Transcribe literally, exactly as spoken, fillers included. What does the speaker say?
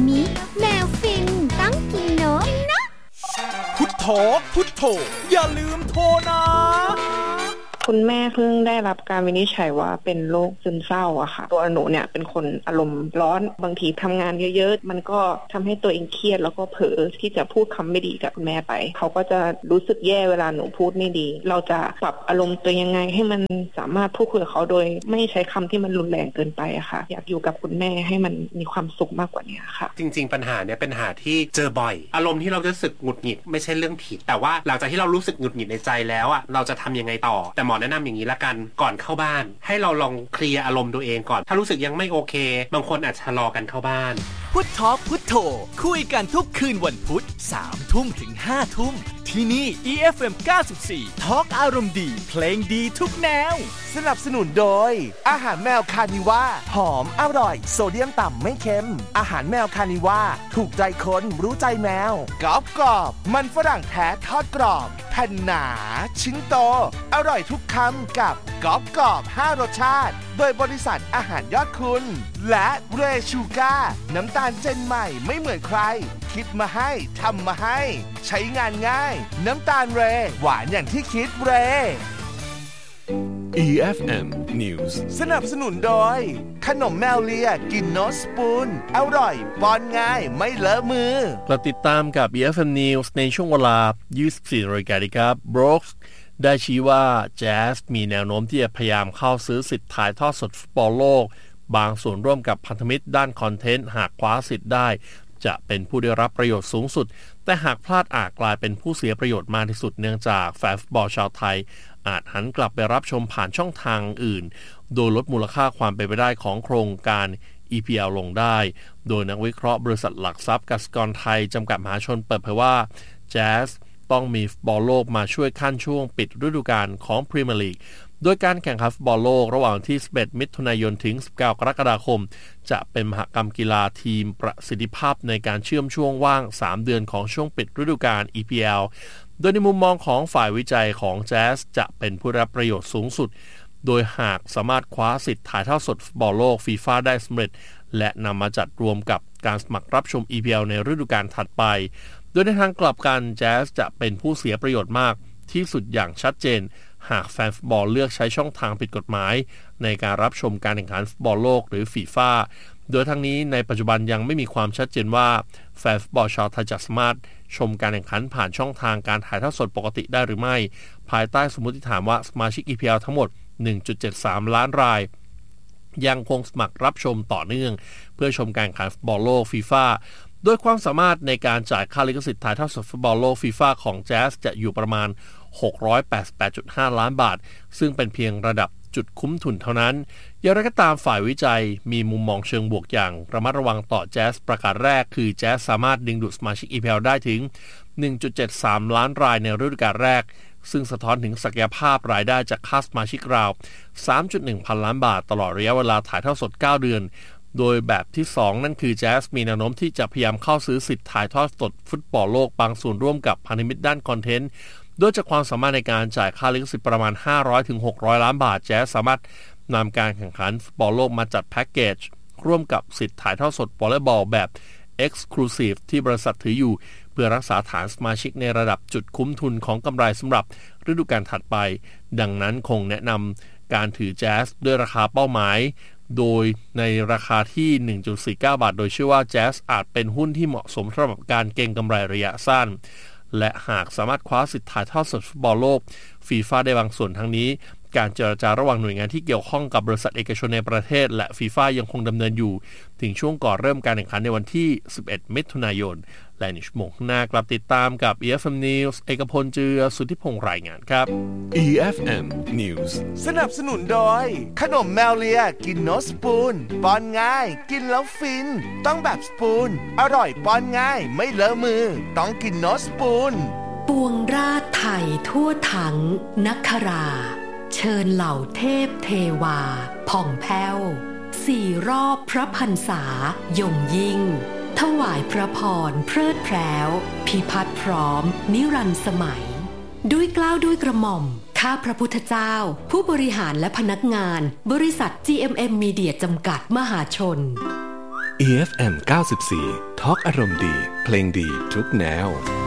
นี้แมวฟินต้องกินนกนะพุทโธพุทโธอย่าลืมโทรนะคุณแม่เพิ่งได้รับการวินิจฉัยว่าเป็นโรคซึมเศร้าอะค่ะตัวหนูเนี่ยเป็นคนอารมณ์ร้อนบางทีทำงานเยอะๆมันก็ทำให้ตัวเองเครียดแล้วก็เผลอที่จะพูดคำไม่ดีกับคุณแม่ไปเขาก็จะรู้สึกแย่เวลาหนูพูดไม่ดีเราจะปรับอารมณ์ตัวยังไงให้มันสามารถพูดคุยกับเขาโดยไม่ใช้คำที่มันรุนแรงเกินไปอะค่ะอยากอยู่กับคุณแม่ให้มันมีความสุขมากกว่านี้ค่ะจริงๆปัญหาเนี่ยเป็นปัญหาที่เจอบ่อยอารมณ์ที่เรารู้สึกหงุดหงิดไม่ใช่เรื่องผิดแต่ว่าหลังจากที่เรารู้สึกหงุดหงิดในใจแล้วอะเราจะทำยังไงต่อแต่หมอแนะนำอย่างนี้ละกันก่อนเข้าบ้านให้เราลองเคลียร์อารมณ์ตัวเองก่อนถ้ารู้สึกยังไม่โอเคบางคนอาจจะรอกันเข้าบ้านพุททอล์คพุทโธคุยกันทุกคืนวันพุธ สามทุ่มถึงห้าทุ่มที่นี่ อี เอฟ เอ็ม เก้าสิบสี่ ทอล์คอารมณ์ดีเพลงดีทุกแนวสนับสนุนโดยอาหารแมวคานิว่าหอมอร่อยโซเดียมต่ำไม่เค็มอาหารแมวคานิว่าถูกใจคนรู้ใจแมวกรอบกรอบมันฝรั่งแท้ทอดกรอบแผ่นหนาชิ้นโตอร่อยทุกคำกับกรอบกรอบห้ารสชาติโดยบริษัทอาหารยอดคุณและเรชูก้าน้ำตาลเจนใหม่ไม่เหมือนใครคิดมาให้ทำมาให้ใช้งานง่ายน้ำตาลเรหวานอย่างที่คิดเรอี เอฟ เอ็ม News สนับสนุนโดยขนมแมวเลียกินโนสปูนอร่อยป้อนง่ายไม่เลอะมือกลับติดตามกับ อี เอฟ เอ็ม News ในช่วงเวลา ยี่สิบสี่นาฬิกา นครับ Brooks ได้ชี้ว่าแจ๊สมีแนวโน้มที่จะพยายามเข้าซื้อสิทธิ์ถ่ายทอดสดฟุตบอลโลกบางส่วนร่วมกับพันธมิตรด้านคอนเทนต์หากคว้าสิทธิ์ได้จะเป็นผู้ได้รับประโยชน์สูงสุดแต่หากพลาดอาจกลายเป็นผู้เสียประโยชน์มากที่สุดเนื่องจากแฟนฟุตบอลชาวไทยอาจหันกลับไปรับชมผ่านช่องทางอื่นโดยลดมูลค่าความเป็นไปได้ของโครงการ อี พี แอล ลงได้โดยนักวิเคราะห์บริษัทหลักทรัพย์กสิกรไทยจำกัดมหาชนเปิดเผยว่าแจ๊สต้องมีฟุตบอลโลกมาช่วยขั้นช่วงปิดฤดูกาลของพรีเมียร์ลีกโดยการแข่งขันฟุตบอลโลกระหว่างที่สิบเอ็ดมิถุนายนถึงสิบเก้ากรกฎาคมจะเป็นมหกรรมกีฬาทีมประสิทธิภาพในการเชื่อมช่วงว่างสามเดือนของช่วงปิดฤดูกาล อี พี แอล โดยในมุมมองของฝ่ายวิจัยของแจ๊สจะเป็นผู้รับประโยชน์สูงสุดโดยหากสามารถคว้าสิทธิ์ถ่ายทอดสดฟุตบอลโลกฟีฟ่าได้สำเร็จและนำมาจัดรวมกับการสมัครรับชม อี พี แอล ในฤดูกาลถัดไปโดยในทางกลับกันแจ๊สจะเป็นผู้เสียประโยชน์มากที่สุดอย่างชัดเจนหากแฟนฟุตบอลเลือกใช้ช่องทางผิดกฎหมายในการรับชมการแข่งขันฟุตบอลโลกหรือฟีฟ่าโดยทั้งนี้ในปัจจุบันยังไม่มีความชัดเจนว่าแฟนฟุตบอลชาวไทยจะสามารถชมการแข่งขันผ่านช่องทางการถ่ายทอดสดปกติได้หรือไม่ภายใต้สมมติฐานว่าสมาชิก อี พี แอล ทั้งหมด หนึ่งจุดเจ็ดสาม ล้านรายยังคงสมัครรับชมต่อเนื่องเพื่อชมการแข่งขันฟุตบอลโลกฟีฟ่าโดยความสามารถในการจ่ายค่าลิขสิทธิ์ถ่ายทอดสดฟุตบอลโลกฟีฟ่าของแจ๊สจะอยู่ประมาณ หกร้อยแปดสิบแปดจุดห้า ล้านบาทซึ่งเป็นเพียงระดับจุดคุ้มทุนเท่านั้นอย่างไรก็ตามฝ่ายวิจัยมีมุมมองเชิงบวกอย่างระมัดระวังต่อแจ๊สประการแรกคือแจ๊สสามารถดึงดูดสมาชิก อี พี แอล ได้ถึง หนึ่งจุดเจ็ดสาม ล้านรายในฤดูกาลแรกซึ่งสะท้อนถึงศักยภาพรายได้จากค่าสมาชิกราว สามจุดหนึ่ง พันล้านบาทตลอดระยะเวลาถ่ายทอดสดเก้าเดือนโดยแบบที่สองนั่นคือแจ๊สมีแนวโน้มที่จะพยายามเข้าซื้อสิทธิ์ถ่ายทอดสดฟุตบอลโลกบางส่วนร่วมกับพันธมิตรด้านคอนเทนต์โดยจากความสามารถในการจ่ายค่าลิขสิทธิ์ประมาณ ห้าร้อยถึงหกร้อย ล้านบาทแจ๊สสามารถนำการแข่งขันฟุตบอลโลกมาจัดแพ็กเกจร่วมกับสิทธิ์ถ่ายทอดสดวอลเลย์บอลแบบ Exclusive ที่บริษัทถืออยู่เพื่อรักษาฐานสมาชิกในระดับจุดคุ้มทุนของกำไรสำหรับฤดูกาลถัดไปดังนั้นคงแนะนำการถือแจ๊สด้วยราคาเป้าหมายโดยในราคาที่ หนึ่งจุดสี่เก้า บาทโดยเชื่อว่าแจ๊สอาจเป็นหุ้นที่เหมาะสมสำหรับการเก็งกำไรระยะสั้นและหากสามารถคว้าสิทธิ์ถ่ายทอดสดฟุตบอลโลกฟีฟ่าได้บางส่วนทั้งนี้การเจรจาระหว่างหน่วยงานที่เกี่ยวข้องกับบริษัทเอกชนในประเทศและฟีฟ่ายังคงดำเนินอยู่ถึงช่วงก่อนเริ่มการแข่งขันในวันที่สิบเอ็ดมิถุนายนและในชั่วโมงข้างหน้ากลับติดตามกับ อี เอฟ เอ็ม News เอกพลเจือสุทธิพงษ์รายงานครับอี เอฟ เอ็ม News สนับสนุนโดยขนมแมวเลียกินโนสปูนป้อนง่ายกินแล้วฟินต้องแบบสปูนอร่อยป้อนง่ายไม่เลอะมือต้องกินโนสปูนปวงราชไทยทั่วทั้งนักคราเชิญเหล่าเทพเทวาผ่องแผ้วสี่รอบพระพรรษายงยิ่งถวายพระพรเพลิดเพล้วพิพัฒน์พร้อมนิรันดร์สมัยด้วยเกล้าด้วยกระหม่อมข้าพระพุทธเจ้าผู้บริหารและพนักงานบริษัท จี เอ็ม เอ็ม Media จำกัดมหาชนอี เอฟ เอ็ม เก้าสิบสี่ ทอล์กอารมณ์ดีเพลงดีทุกแนว